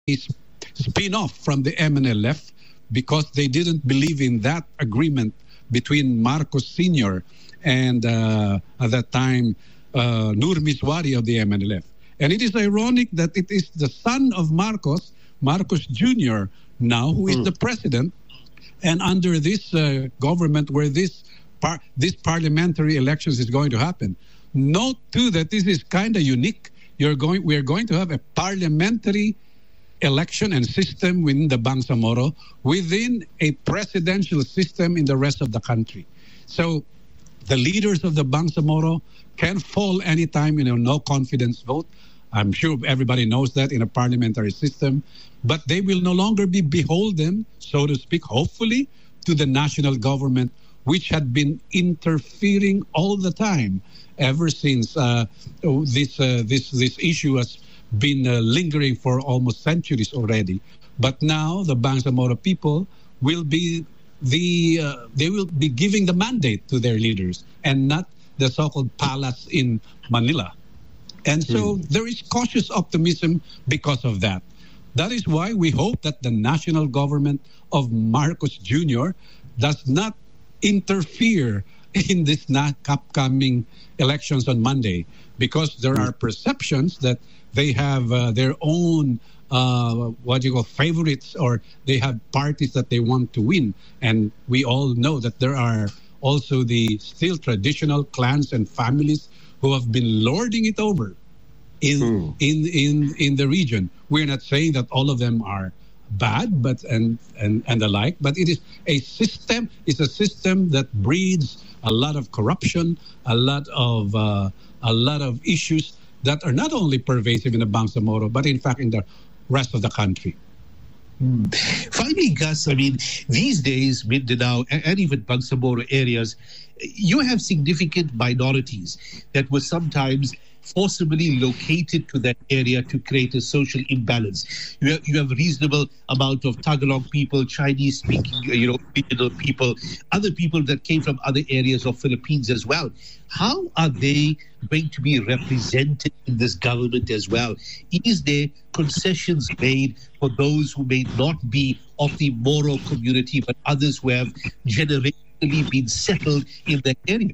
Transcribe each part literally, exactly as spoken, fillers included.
a s- spin-off from the M N L F because they didn't believe in that agreement between Marcos Senior and uh, at that time uh, Nur Miswari of the M N L F. And it is ironic that it is the son of Marcos, Marcos Junior, now who is the president. And under this uh, government, where this par- this parliamentary elections is going to happen, note too that this is kind of unique. You're going, we are going to have a parliamentary election and system within the Bangsamoro within a presidential system in the rest of the country. So the leaders of the Bangsamoro can fall anytime in a no confidence vote. I'm sure everybody knows that in a parliamentary system, but they will no longer be beholden, so to speak, hopefully, to the national government, which had been interfering all the time ever since uh, this uh, this this issue has been uh, lingering for almost centuries already. But now the Bangsamoro people will be the uh, they will be giving the mandate to their leaders and not the so-called palace in Manila. And so mm. there is cautious optimism because of that. That is why we hope that the national government of Marcos Junior does not interfere in this na- upcoming elections on Monday, because there are perceptions that they have uh, their own uh, what you call favorites, or they have parties that they want to win. And we all know that there are also the still traditional clans and families who have been lording it over in mm. in in in the region. We're not saying that all of them are bad, but and and and the like. But it is a system. It's a system that breeds a lot of corruption, a lot of uh, a lot of issues that are not only pervasive in the Bangsamoro, but in fact in the rest of the country. Hmm. Finally, Gus, I mean, these days, Mindanao and, and even Bangsamoro areas, you have significant minorities that were sometimes forcibly located to that area to create a social imbalance. You have, you have a reasonable amount of Tagalog people, Chinese-speaking, you know, regional people, other people that came from other areas of Philippines as well. How are they going to be represented in this government as well? Is there concessions made for those who may not be of the Moro community, but others who have generationally been settled in that area?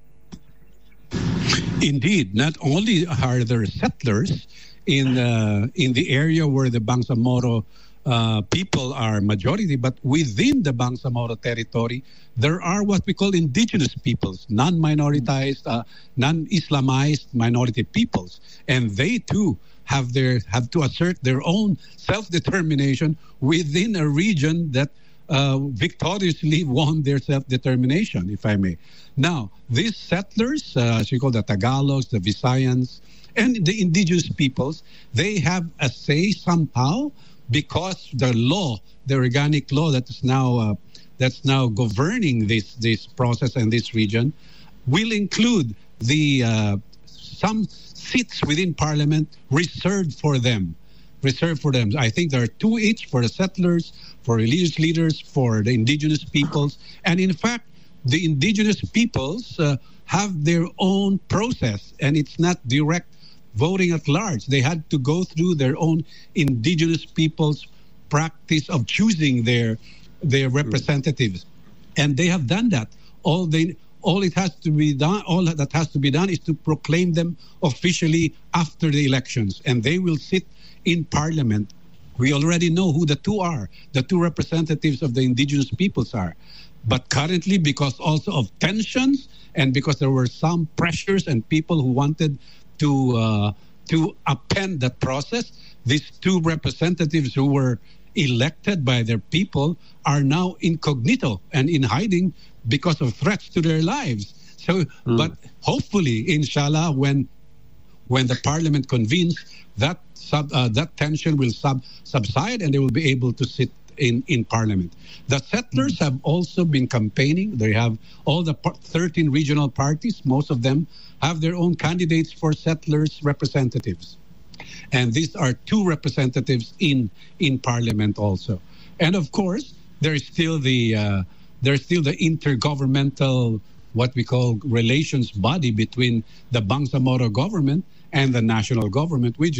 Indeed, not only are there settlers in uh, in the area where the Bangsamoro uh, people are majority, but within the Bangsamoro territory, there are what we call indigenous peoples, non-minoritized, uh, non-Islamized minority peoples, and they too have their have to assert their own self-determination within a region that uh, victoriously won their self-determination, if I may. Now, these settlers, uh, as you call the Tagalogs, the Visayans, and the indigenous peoples, they have a say somehow because the law, the organic law that is now uh, that's now governing this this process and this region, will include the uh, some seats within Parliament reserved for them, reserved for them. I think there are two each for the settlers, for religious leaders, for the indigenous peoples, and in fact, the indigenous peoples uh, have their own process, and it's not direct voting at large. They had to go through their own indigenous peoples' practice of choosing their their representatives, and they have done that. All they all it has to be done, all that has to be done, is to proclaim them officially after the elections, and they will sit in Parliament. We already know who the two are. The two representatives of the indigenous peoples are. But currently, because also of tensions and because there were some pressures and people who wanted to uh, to append that process, these two representatives who were elected by their people are now incognito and in hiding because of threats to their lives. So, mm. but hopefully, inshallah, when when the parliament convenes, that sub, uh, that tension will sub, subside and they will be able to sit in, in Parliament. The settlers have also been campaigning. They have all the thirteen regional parties. Most of them have their own candidates for settlers representatives. And these are two representatives in, in Parliament also. And of course, there's still the uh, there's still the intergovernmental, what we call relations body between the Bangsamoro government and the national government, which is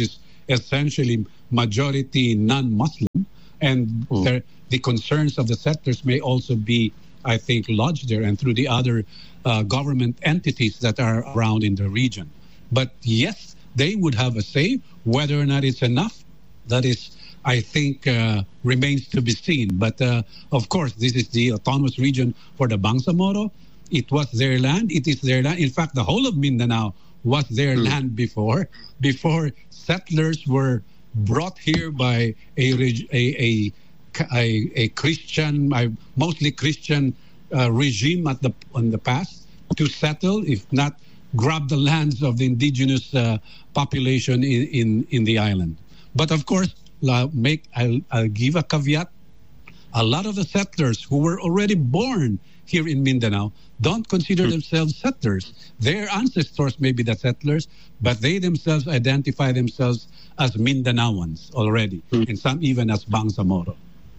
essentially majority non-Muslim, and Mm. the, the concerns of the settlers may also be, I think, lodged there and through the other uh, government entities that are around in the region. But yes, they would have a say. Whether or not it's enough, that is, I think, uh, remains to be seen. But uh, of course, this is the autonomous region for the Bangsamoro. It was their land. It is their land. In fact, the whole of Mindanao was their Mm. land before, before settlers were brought here by a reg- a, a, a, a Christian, a mostly Christian uh, regime at the in the past to settle, if not grab the lands of the indigenous uh, population in, in, in the island. But of course, la- make I'll, I'll give a caveat. A lot of the settlers who were already born here in Mindanao don't consider Hmm. themselves settlers. Their ancestors may be the settlers, but they themselves identify themselves as Mindanaoans already, Hmm. and some even as Bangsamoro.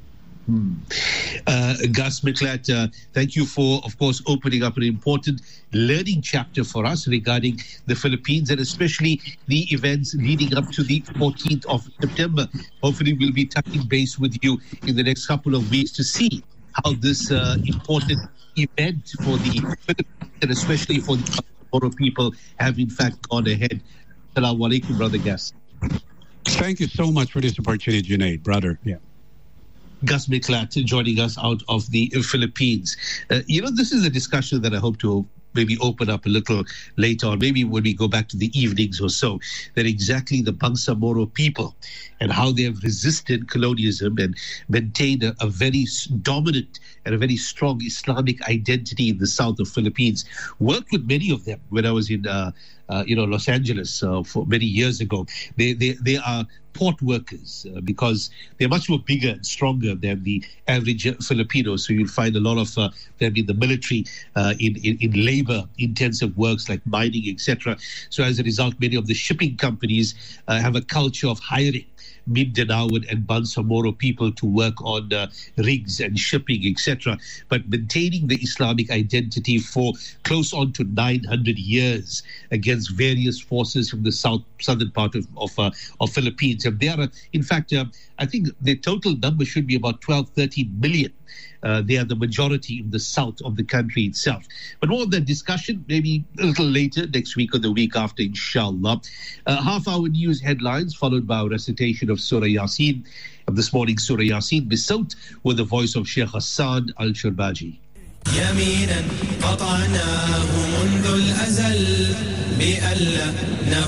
Uh, Gus Miklat, uh, thank you for, of course, opening up an important learning chapter for us regarding the Philippines and especially the events leading up to the fourteenth of September. Hopefully, we'll be touching base with you in the next couple of weeks to see how this uh, important event for the Philippines and especially for the Moro people have in fact gone ahead. Assalamu alaikum, Brother Gus. Thank you so much for this opportunity, Junaid, brother. Yeah. Gus Miklat joining us out of the Philippines. Uh, you know, this is a discussion that I hope to maybe open up a little later on, maybe when we go back to the evenings or so, that exactly the Bangsamoro people and how they have resisted colonialism and maintained a, a very s- dominant and a very strong Islamic identity in the south of Philippines. Worked with many of them when I was in uh, uh, you know, Los Angeles uh, for many years ago. They they, they are port workers uh, because they're much more bigger and stronger than the average Filipino. So you'll find a lot of uh, them in the military, uh, in, in, in labor-intensive works like mining, et cetera. So as a result, many of the shipping companies uh, have a culture of hiring Mindanaoan and Bangsamoro people to work on uh, rigs and shipping, et cetera. But maintaining the Islamic identity for close on to nine hundred years against various forces from the south southern part of of, uh, of Philippines. And they are, uh, in fact, uh, I think the total number should be about twelve, thirteen million. Uh, they are the majority in the south of the country itself. But more of that discussion, maybe a little later, next week or the week after, inshallah. Uh, half-hour news headlines, followed by a recitation of Surah Yasin. Of this morning, Surah Yasin, besought with the voice of Sheikh Hassan Al-Shirbaji. يمينا قطعناه منذ الأزل بألا